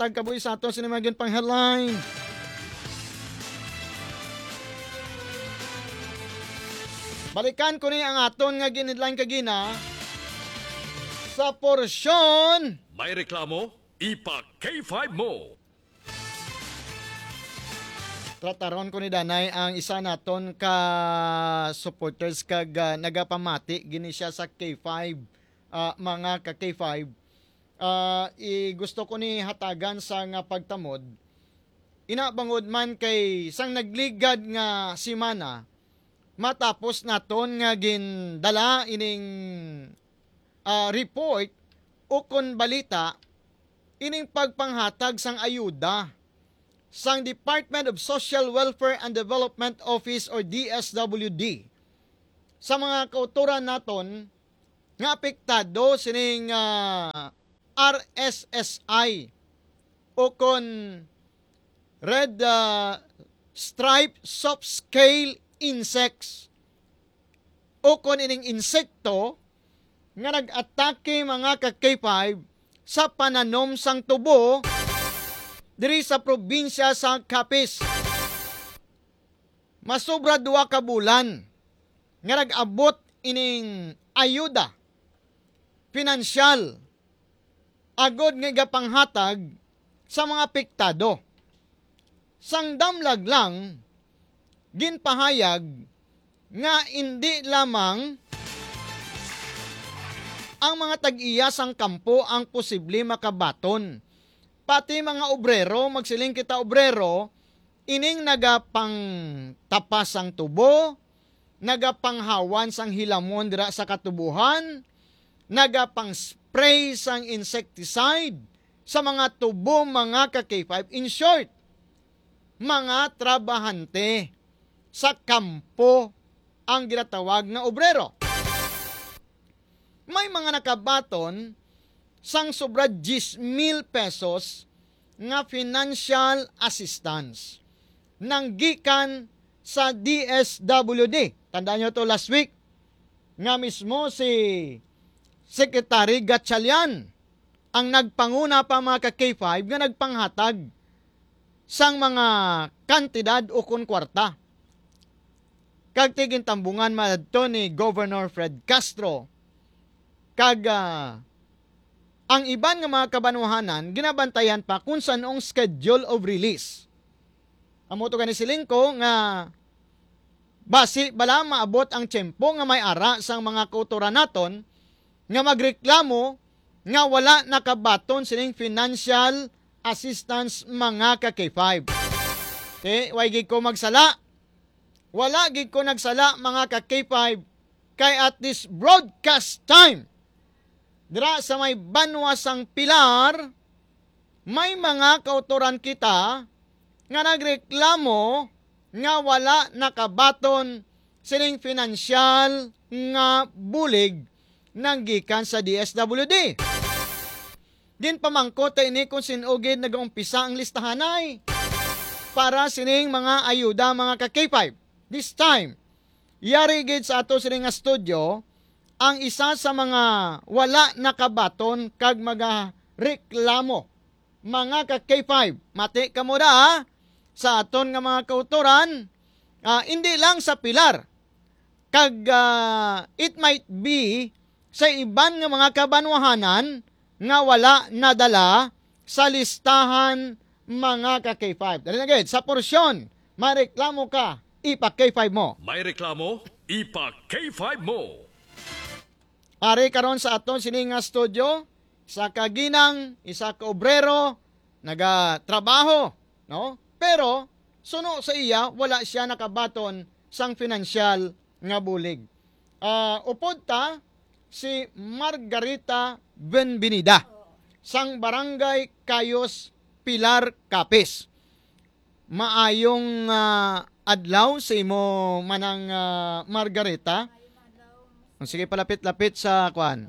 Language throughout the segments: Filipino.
matag kabuhi sa ato sinimagyan pang headline. Balikan ko ni ang aton nga ginidline kagina sa porsyon. May reklamo? Ipa-K5 mo! Trataron ko ni Danay ang isa naton ka supporters kag nagapamati gini siya sa K5, mga ka K5. Gusto ko ni hatagan sa nga pagtamod. Inabangod man kay sang nagligad nga simana matapos naton nga gindala ining report o kon balita ining pagpanghatag sang ayuda sang Department of Social Welfare and Development Office or DSWD sa mga kauturan naton nga apektado sining RSSI o kon Red Stripe Soft Scale Insects o kon ining insekto nga nag-atake mga ka-K5 sa pananom sang tubo diri sa probinsya sa Capiz. Masobra 2 ka bulan nga nag-abot ining ayuda pinansyal agod nga gapanghatag sa mga apektado. Sang damlag lang ginpahayag nga hindi lamang ang mga tag-iya sang kampo ang posible makabaton. Pati mga obrero, magsiling kita obrero, ining nagapang tapas sang tubo, nagapanghawan sang hilamon dira sa katubuhan, nagapang spray sang insecticide sa mga tubo mga ka-K5. In short, mga trabahante sa kampo ang ginatawag na obrero. May mga nakabaton sang sobra 10,000 pesos nga financial assistance nang gikan sa DSWD. Tandaan nyo to last week nga mismo si Secretary Gatchalian ang nagpanguna pa mga ka-K5 nga nagpanghatag sang mga kantidad o kun kwarta. Kag tiging tambungan madto ni Governor Fred Castro. Kag ang iban nga mga kabanuhanan ginabantayan pa kung saan ang schedule of release. Amo to gani siling ko nga basi bala maabot ang tiyempo nga may ara sang mga kauturan naton nga magreklamo nga wala nakabaton sining financial assistance mga ka-K5. Okay, way gid ko magsala. Wala gid ko nagsala mga ka-K5 kay at this broadcast time dira sa may banwa sang Pilar, may mga kauturan kita nga nagreklamo nga wala nakabaton sining financial nga bulig nang gikan sa DSWD. Din pamangko ta ini kung sinugid nag-umpisa ang listahanay para sining mga ayuda mga ka-K5. This time, yari gid sa ato sining nga studio ang isa sa mga wala nakabaton kag mga reklamo mga ka-K5. Mati ka mo da sa aton nga mga kauturan, hindi lang sa Pilar. Kag it might be sa iban nga mga kabanwahanan nga wala nadala sa listahan mga ka-K5. Dali na gid, sa porsyon, mareklamo ka, ipa-K5 mo. May reklamo? Ipa-K5 mo! Ari karon sa aton sining nga studio, isa ka ginang, isa ka obrero, nagatrabaho, no? Pero suno sa iya wala siya nakabaton sang financial nga bulig. Upod ta si Margarita Benvenida sang Barangay Cayos, Pilar, Capiz. Maayong adlaw sa imo manang Margarita. Sige, palapit-lapit sa kwan.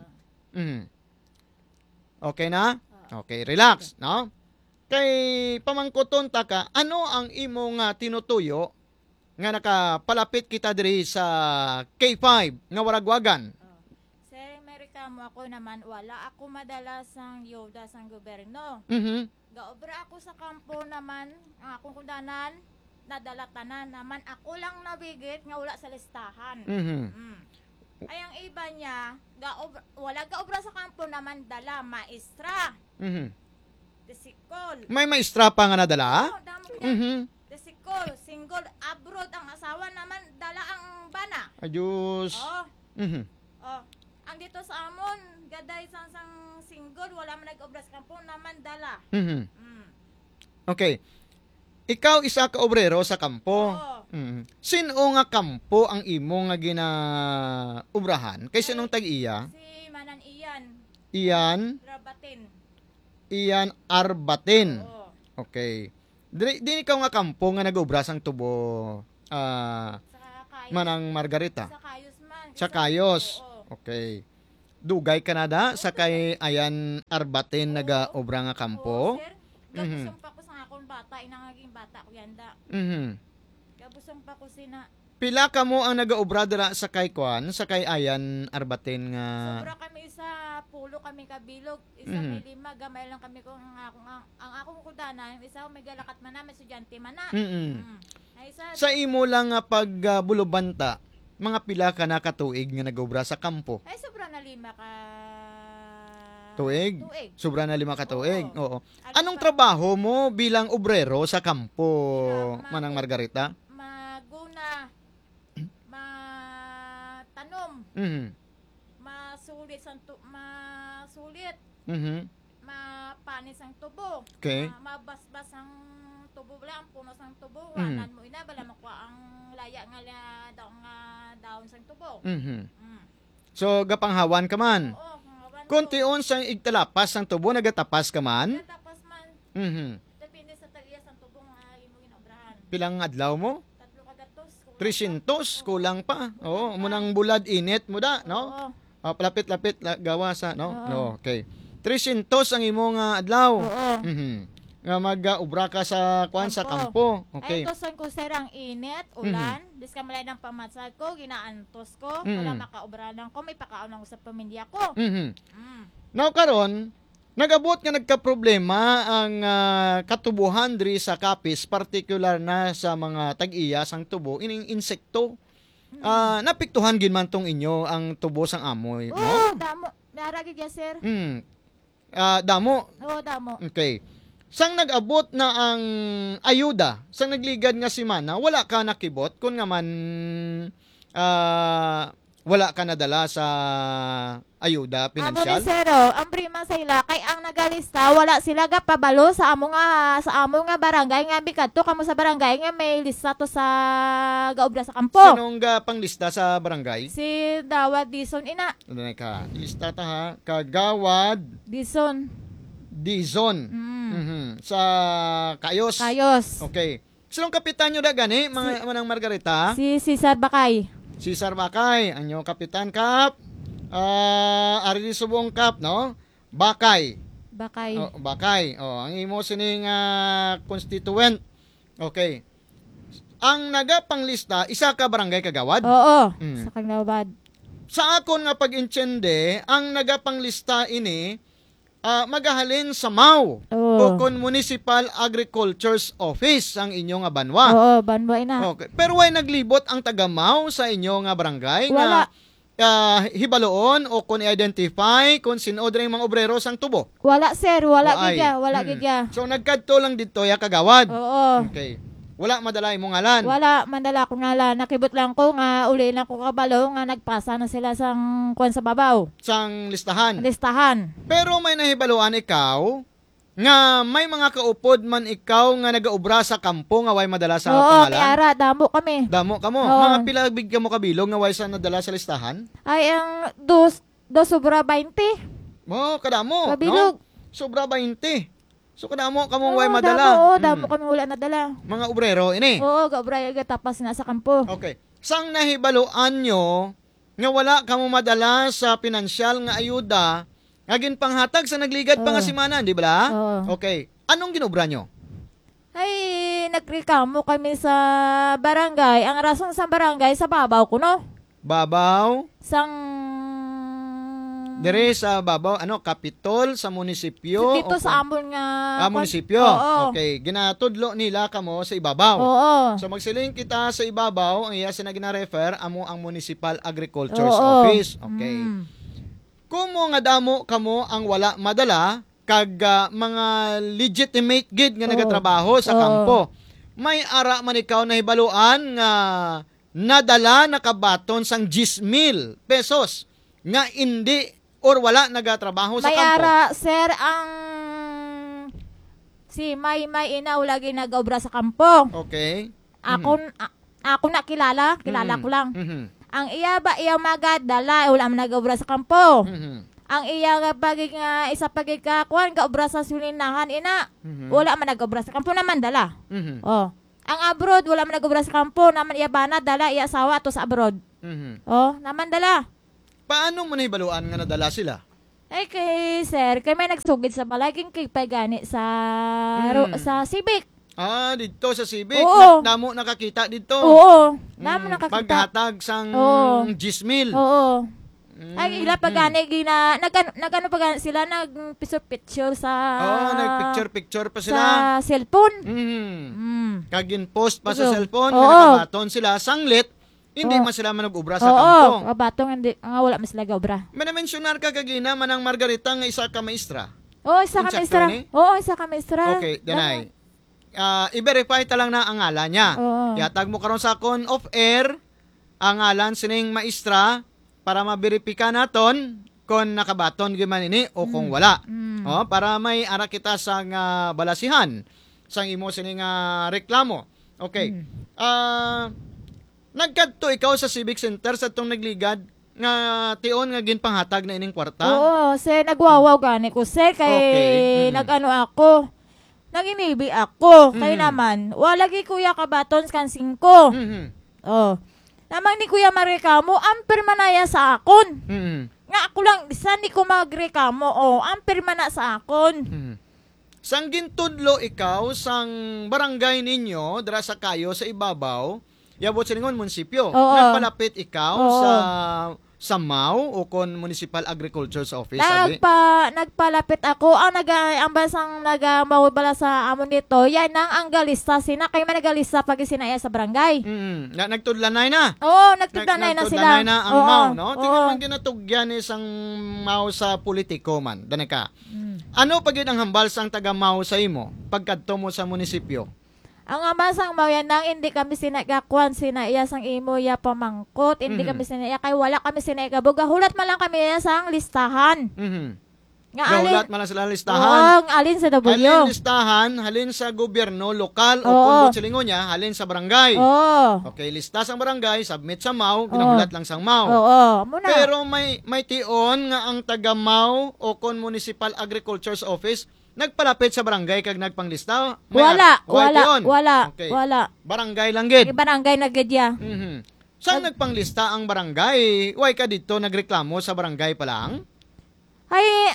Okay na? Okay, relax, no? Kay pamangkoton ta ka, ano ang imong tinutuyo nga nakapalapit kita diri sa K5 nga waragwagan? Sir, damo ako naman, wala ako madala sang yuda sang gobyerno. Mhm. Gaobra ako sa kampo naman, ang akong kundanan, nadala tanan naman. Ako lang nabigit nga wala sa listahan. Mhm. Ay, ang iba niya, wala gaobra sa kampo naman, dala, maestra, Mhm. desikol. May maestra pa nga nadala? Oh, damo niya. Mhm. Desikol, single, abroad ang asawa naman, dala ang bana. Ayos. Oh, Mhm. oh. Ang dito sa amon, gaday sang single, wala man nag-obra sa kampo naman, dala. Mhm. Mm. Okay. Ikaw isa ka obrero sa kampo. Oo. Mhm. Sino nga kampo ang imo nga ginaubrahan? Kay sinong tag-iya? Si Manan Ian, Iyan, Rabatin. Iyan Arbatin. Oo. Okay. Di ikaw nga kampo nga nag-ubra sang tubo Sa Kayos. Manang Margarita. Sa Kayos man. Sa Kayos. Oo. Okay. Dugay Canada sa kay Ayan Arbatin nag-obra nga Oo, kampo. sir. Mhm. Gabusong pa ko sa akong bata, inangaging bata ko yanda. Mhm. Gabusong pa ko sina. Pila ka mo ang nag-obra dira sa kay Kwan, sa kay Ayan Arbatin nga Sobra kami sa pulo kami kabilog. Isa Mhm. may lima, gamay lang kami kung ang akong kudana, yung isa may galakat man na, may estudyante man na. Mm. Ay, isa, Sa imo lang nga pagbulubanta, mga pila ka na katuig nga nag-obra sa kampo. ay sobra na lima ka Tuig? Tuig. Sobra na 5 ka tuig. Oo. Ano Anong pa? trabaho mo bilang obrero sa kampo, Tama. Manang Margarita? Maguna, matanom, Mhm. masulit, Mhm. mapanis ang tubo, Okay. mabasbas ang tubo bala, ang punos ang tubo, Mhm. wanan mo ina, bala makuha ang laya nga daon sang tubo. Mhm. Mm. So gapanghawan ka man. Oo, mga Kuntion sang igtalapas sang tubo nagatapas ka man. tapos man, Mhm. depende sa tagiyas ang tubo nga imo ginobrahan. Pilang adlaw mo? 3 kagatos. 300 kulang pa. Oo, munang bulad init mo da, no? Oo. Palapit-lapit gawa sa, no? Oo. No, okay. 300 ang imong adlaw. Oo. Mhm. Nga mag-ubra ka sa kwan sa kampo. Okay. Ay, gusto ko sir ang init, ulan, dis ka malay ng pamatsag ko, ginaantos ko, wala Mhm. makaubralan ko, may pakaon lang ko sa pamilya ko. Mhm. Mm. Now karon, nagabot nga nagka-problema ang katubuhan diri sa Capiz, particular na sa mga tag-iya sang tubo, ining insekto. Napiktuhan gid man tong inyo ang tubo sang amoy, no? Oo, damo. Naragid ya sir. Damo. Oo, damo. Okay. Sang nag-abot na ang ayuda, sang nagligad nga si Mana, wala ka nakibot kun nga man wala ka nadala sa ayuda Amo ni pinansyal. sir, ang prima sa ila kay ang nagalista wala sila ga pabalo sa amo nga barangay nga bikadto kamo sa barangay nga may lista to sa gaobra sa kampo. Sinong panglista sa barangay? Si Dawad Dison ina. Ano ka? Lista ta ha. Kagawad Dison. Dizon. Sa Kayos. Kayos. Okay. Sinong kapitan nyo da gani, manang Margarita? Si Cesar Bakay. Si Sir Bakay, anyo kapitan kap. Ari ni subong kap, no? Bakay. Bakay. Bakay. Ang imo sining constituent. Okay. Ang nagapanglista, isa ka barangay kagawad. Oo. Mm. Sa Kanglawad. Sa akon nga pag-intsende, ang nagapanglista ini magahalin sa MAU Oo. o Municipal Agriculture's Office ang inyong banwa. Oo, banwa ina. Okay. Pero way naglibot ang taga MAU sa inyong barangay Wala. nga hibaloon o kung i-identify kung sinodre mga obrero sang tubo. Wala sir, wala Ay. gid ya, wala gid ya. So nagkadto lang dito ya kagawad. Oo. Okay. Wala madala imong ngalan. Wala mandala ko nga nakibot lang ko nga uli lang ko kabalo nga nagpasa na sila sang kuan sa babaw. Sang listahan. Listahan. Pero may nahibaluan ikaw nga may mga kaupod man ikaw nga nagaobra sa kampo nga way madala sa Oo, pangalan. piara, damo kami. Damo ka mo. Oo. Mga pilabig ka mo kabilog nga way sa nadala sa listahan. Ay ang dos sobra 20. Mo, kadamo. Kabilog. No? Sobra 20. So kadamo ka mo Oo, way madala. Damo, damo kami wala nadala. Mga obrero ini. Oo, gaobra yaga tapas na sa kampo. Okay. Sang nahibaluan nyo nga wala ka mo madala sa pinansyal nga ayuda, ngagin panghatag sa nagligad pa nga Oo. si Mana, di ba? Oo. Okay. Anong ginobra nyo? Ay, nagreklamo kami sa barangay. Ang rason sa barangay sa babaw ko no. Babaw? Sang Dire sa babaw, kapitol sa munisipyo. Dito sa amon nga... munisipyo. Oo. Okay, ginatudlo nila kamo sa ibabaw. Oo. So magsiling kita sa ibabaw, ang iya sina gina-refer amo ang Municipal Agriculture's Oo. Office. Okay. Kumo nga damo kamo ang wala madala kag mga legitimate gid nga nagatrabaho sa kampo. May ara man ikaw na hibaluan nga nadala nakabaton sang 10,000 pesos nga hindi or wala nagatrabaho sa May kampo. ara, sir, ang si may inaw lagi nag-obra sa kampo. Okay. Ako na kilala ko lang. Mhm. Ang iya magadala, wala man nag-obra sa kampo. Mhm. Ang iya nga isa pagikakuan ka obra sa sulinahan ina. Wala man nag-obra sa kampo naman dala. Mhm. Oh. Ang abroad wala man nag-obra sa kampo naman iya bana dala iya asawa ato sa abroad. Mhm. Oh, naman dala. Paano mo nahibaluan nga nadala sila? Ay kay sir, kay may nagsugid sa palaging kay pagani sa sa Civic. Dito sa Civic. Oo. Damo nakakita dito. Oo. Naman nakakita. Paghatag sang Oo. 10,000. Oo. Ay ila pagani nagano pagani sila nagpicture sa Nagpicture pa sila. sa cellphone. Kagin post pa sa Oo. cellphone, Oo. nga nakabaton sila sanglit, hindi Oo. man sila manag-ubra sa kampo. Kabatong hindi wala mas laga obra. Mentionar ka kagina manang Margarita nga isa ka maestra. Isa ka Unsa maestra. to ni? Isa ka maestra. Okay, danay. I-verify ta lang na ang ngalan niya. Oo. Yatag mo karon sa akon off air ang ngalan sining maestra para maberipika naton kung nakabaton gyud ini o kung wala. Para may ara kita sa balasihan sang imo sining reklamo. Okay. Nagkadto ikaw sa Civic Center sa tong nagligad nga tion nga ginpanghatag na ining kwarta? Oo, sir, nagwawaw gani ko, sir, kay Okay. nagano ako. Nanginibi ako. Kay naman, wala gi kuya kabaton kan 5. Mhm. Oh. Namang ni kuya marekamo, amper manaya sa akon. Mhm. Nga ako lang, isa ni ko magrekamo. Amper man na sa akon. Mhm. Sang gintudlo ikaw sang barangay ninyo dira sa kayo sa ibabaw, yabot sa lingon munisipyo. Oo. Nagpalapit ikaw Oo. sa MAU o kon Municipal Agriculture's Office sabi. Nagpalapit ako ang basang nagamawala sa amon dito. Yan ang galista sina kay man nagalista pag sinaya sa barangay. Nagtudlanay na. Oo, nagtugdanay na sila. Nagtudlanay na ang Oo, MAU, no? Tingnan oo. man ginatugyan isang MAU sa politiko man. Dani ka. Ano pag yun ang hambal sang taga MAU sa imo pagkadto mo sa munisipyo? Ang amasang mawyan nang hindi kami sinagakuan sinaiya sang imo ya pamangkot, hindi kami sinaiya kay wala kami sinaiya buga hulat man lang kami ya sang listahan. Nga Gahulat man lang sila listahan. Oo, ang alin sa W. Halin listahan, halin sa gobyerno, lokal o Oo. kung silingon niya, halin sa barangay. Oo. Okay, lista sa barangay, submit sa MAU, ginahulat lang sa MAU. Oo, muna. Pero may tion nga ang taga MAU o kon Municipal Agriculture's Office nagpalapit sa barangay kag nagpanglista. wala. Okay. Wala. Barangay lang gid. Barangay na gadya. Mhm. Saan nagpanglista ang barangay? Why ka dito nagreklamo sa barangay pa lang? Ay,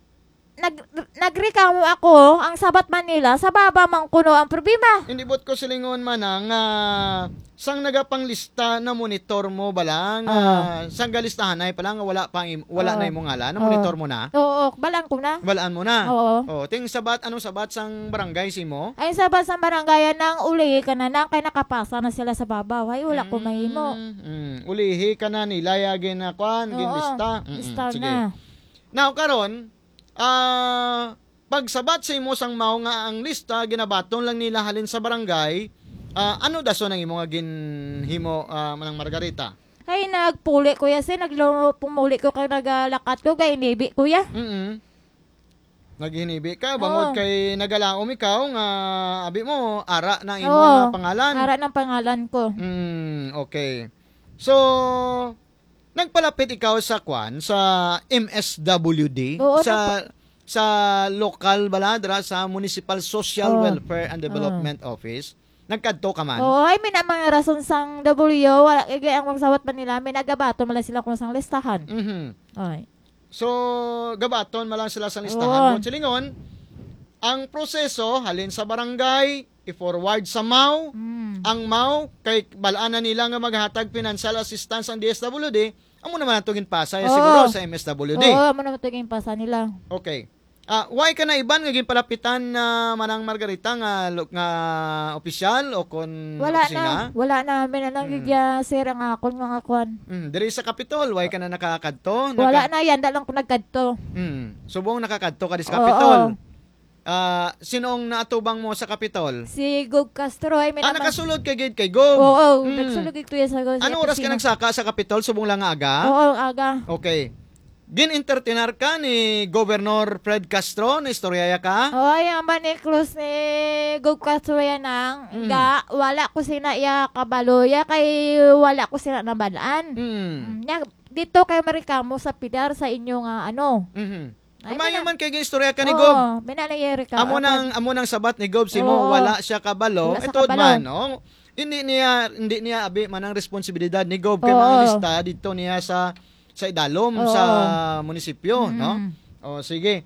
nagreklamo ako, ang sabat Manila, sa baba man kuno ang problema. Hindi bot ko silingon man nga sang nagapanglista na monitor mo ba lang? Sang galistahan ay pa lang wala na imong ngalan, na monitor mo na? Oo, balang ko na. Balaan mo na. Oo. Ting sabat anong sabat sang barangay si mo? Ay, sabat sa barangayan ng uli ka na nang kay nakapasa na sila sa babaw. Ay, wala ko mahimo. Ulihi ka na nilayagin na kwan, Oo, ginlista. lista Sige. na. Now karon, pagsabat sa imo sang mao nga ang lista ginabaton lang nila halin sa barangay, ano daso nang imo nga ginhimo manang Margarita? Ay, nagpuli kuya si pumuli ko kay nagalakat ko kay inibi kuya. Naghinibi ka bangod Oo. kay nagalaom ikaw nga abi mo ara na imo Oo, nga pangalan. Ara ng pangalan ko. Okay. So nagpalapit ikaw sa kwan sa MSWD Oo, sa local baladra sa Municipal Social Oo. Welfare and Development Office. Nagkadto ka man. Oo, ay may mga rason sang W, wala kay ang magsawat pa nila, may nagabato man lang sila kung sang listahan. Ay. So gabaton malang sila sa Oo. listahan. Kung silingon, ang proseso halin sa barangay, i-forward sa MAU. Ang MAU kay balaan na nila nga maghatag financial assistance ang DSWD, amo naman natugin pasay Oo. siguro sa MSWD. Oo, mo naman ito pasa nila. Okay. Why ka na iban nga gipalapitan na Manang Margarita nga opisyal o kon opisina? Wala na. May nanggigya sir ang akon mga kwan. Diri sa Capitol, why ka na nakakadto? Wala na yan, dalang ko nagkadto. Subong nakakadto ka di sa Oo. Capitol. Sinong naatubang mo sa Capitol? Si Gog Castro ay may naman. Nakasulod ka gid kay Gob. Oo, nagsulog ito yan sa Anong oras ka nagsaka sa Capitol? Subong lang nga aga? Oo, aga. Okay. Gin-entertainar ka ni Governor Fred Castro na istoryaya ka? Oo, yung maniklos ni Gog Castro yan ang nga, wala ko sina iya kabaloya kay wala ko sina nabalaan. Dito kay Marikamo sa Pilar sa inyo nga ano. Ay, Kumayo man kay gin-istorya ka ni Gob. Oo, binanayeri ka. Amo nang sabat ni Gob simo Oo. wala siya kabalo. Wala sa Ito kabalo. man, no? Hindi niya abi manang responsibilidad ni Gob kay Oo. mga lista dito niya sa idalom Oo. sa munisipyo, no? O sige.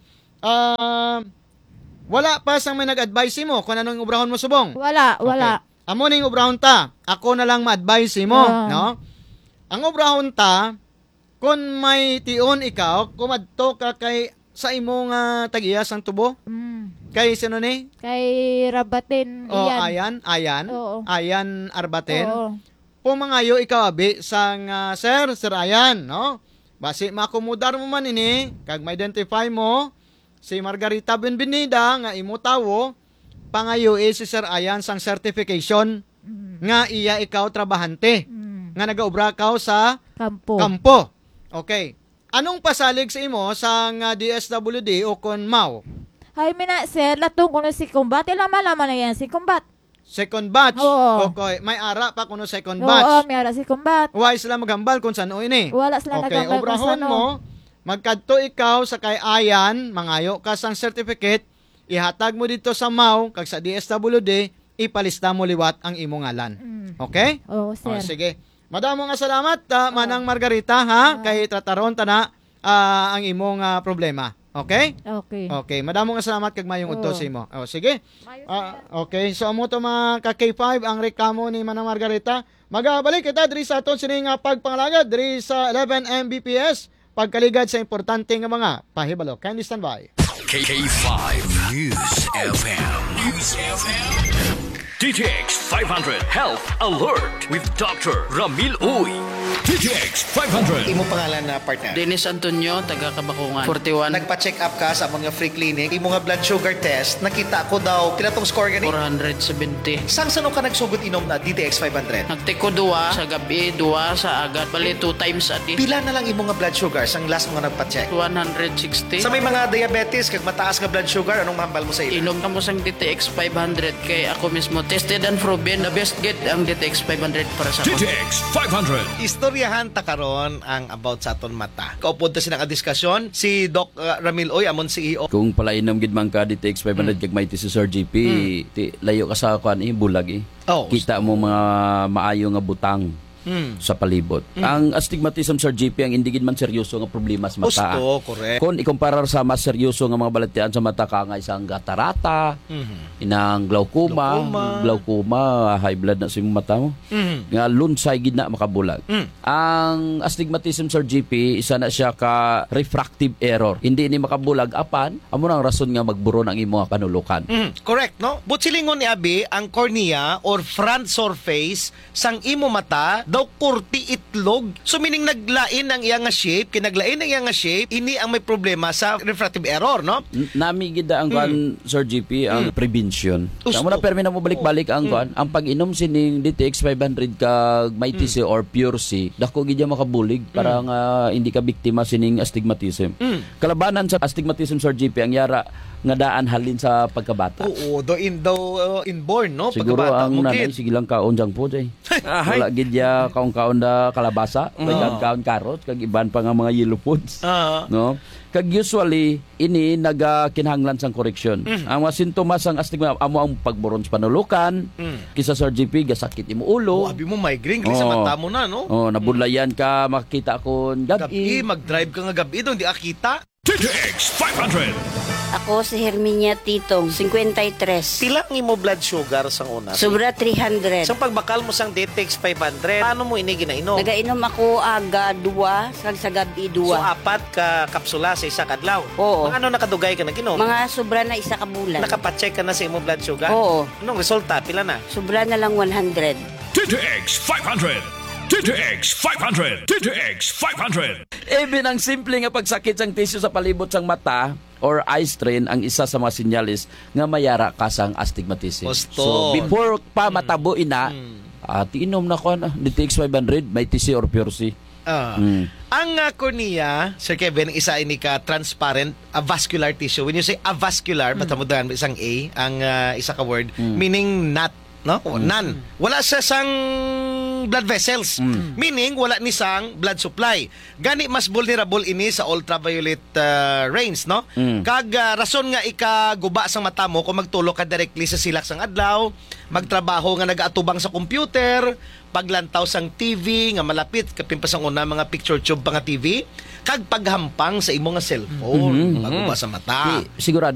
Wala pa sang may nag-advise mo kung anong obrahon mo subong. Wala. Okay. Amo ning obrahon ta. Ako na lang ma-advise mo, Oo. no? Ang obrahon ta kung may tion ikaw, kumadto ka kay sa imong tag-iyas ang tubo. Kay sino ni? Kay Rabatin O yan. Ayan. Oo. Ayan Arbaten. Oo. Pumangayo ikaw abi sang Sir Ayan, no? Basi makomodar mo man ini, kag ma-identify mo si Margarita Benvenida nga imo tawo, pangayo si Sir Ayan sang certification nga iya ikaw trabahante nga nagaobra ka sa kampo. Okay. Anong pasalig sa imo sang DSWD o kon MAU? Ay, mina, sir, latong ko na si Kumbat. Ilang malaman na yan si Kumbat. Second batch. Oo. Okay, may ara pa kuno second Oo, batch. may ara si Kumbat. Why sila maghambal kung saan o ini? Wala sila Okay, nagambal kung obrahon saan, mo, magkadto ikaw sa kay Ayan, mangayo ka sang certificate, ihatag mo dito sa MAU, kag sa DSWD, ipalista mo liwat ang imong ngalan. Okay? Oo, sir. O, sige. Madamo nga salamat, Manang Margarita, ha? Kay trataron ta na ang imong problema. Okay? Okay. Okay, madamo nga salamat kag mayong udto Oo. sa imo. O, sige. Mayo, Okay, so amo to mga ka-K5 ang reklamo ni Manang Margarita. Magabalik kita diri sa aton sining pagpangalagad diri sa 11 Mbps pagkaligad sa importante nga mga pahibalo. Kindly stand by. K5 News FM. DTX 500 Health Alert with Dr. Ramil Uy. DTX 500. Imo pangalan na partner? Dennis Antonio, taga Kabakungan. 41, Nagpa-check up ka sa mga free clinic. Imo nga blood sugar test, nakita ko daw, pila tong score gani? 470. Sang sano ka nagsugod inom na DTX 500? Nagtiko 2 sa gabi, 2 sa agad. Bali 2 times a day. Pila na lang imo nga blood sugar sang last mo nga nagpa-check? 160. Sa may mga diabetes, kag mataas nga blood sugar, anong mahambal mo sa ila? Inom ka mo sang DTX 500 kay ako mismo tested and proven the best get ang DTX 500 para sa ako. DTX 500. Istoryahan ta karon ang about sa aton mata. Kaupod ta sinang diskusyon si Doc Ramil Oy, amon CEO. Kung palainom gid man ka DTX 500 kag may si Sir GP, ti layo ka sa kuan bulag Oh. Kita mo mga maayo nga butang sa palibot. Ang astigmatism Sir GP ang hindi gid man seryoso nga problema sa mata. Gusto, correct. Kung ikumpara sa mas seryoso nga mga balatian sa mata ka nga isang katarata, inang glaucoma, high blood na sa imong mata mo. Nga lunsay gid na makabulag. Ang astigmatism Sir GP isa na siya ka refractive error. Hindi ni makabulag apan amo na ang rason nga magburon ang imong panulukan. Correct, no? But silingon ni Abi, ang cornea or front surface sang imo mata daw kurti itlog. So meaning naglain ang iyang nga shape, kinaglain ang iyang nga shape, ini ang may problema sa refractive error, no? Nami gid ang kuan Sir GP ang prevention. Gusto. Kamo na permi na mo balik-balik ang kuan, ang pag-inom sining DTX 500 kag may TC or Pure C, dako gid makabulig para nga hindi ka biktima sining astigmatism. Kalabanan sa astigmatism Sir GP ang yara nga daan halin sa pagkabata. Oo, inborn, no? Siguro Pagkabata ang mo, nanay kid. sige lang kaon jang po jay. Wala gid ya kaon da kalabasa, kag kaon carrot kag iban pa nga mga yellow foods. No? Kag usually ini nagakinahanglan sang correction. Ang mga sintomas sang astigma amo ang pagburon sa panulukan, kisa Sir GP gasakit imo ulo. Oh, abi mo migraine kasi sa Oo. mata mo na, no? Oh, nabudlayan ka makita kon Gabi, gabi. mag-drive ka nga gabi doon, di akita. DTX 500. Ako si Herminia Titong, 53. Pila ang imo blood sugar sang una? Sobra 300. Sa pagbakal mo sang Detex 500, paano mo ini ginainom? Nagainom ako aga 2, sa gabi 2. So, 4 ka kapsula sa isa kadlaw? Oo. Ano nakadugay ka naginom? Mga sobra na isa ka bulan. Nakapacheck ka na sa imo blood sugar? Oo. Anong resulta? Pila na? Sobra na lang 100. TTX 500. TTX 500. TTX 500. Even ang simple nga pagsakit sang tissue sa palibot sang mata or eye strain ang isa sa mga sinyalis nga mayara ka sang astigmatism. Gusto. So before pa matabo ina, tiinom na ko na DTX 500 may TC or Pure C. Ang cornea, Sir Kevin, isa ini ka transparent vascular tissue. When you say avascular, matamudan isang A, ang isa ka word, meaning not, no? None. Wala sa sang blood vessels. Meaning, wala ni sang blood supply. Gani, mas vulnerable ini sa ultraviolet rays, no? Kag rason nga ikaguba sang mata mo kung magtulo ka directly sa silak sang adlaw, magtrabaho nga nag-atubang sa computer, paglantaw sang TV nga malapit kapimpas ang una mga picture tube pa nga TV, kag paghampang sa imo nga cellphone, maguba sa mata. Sigurado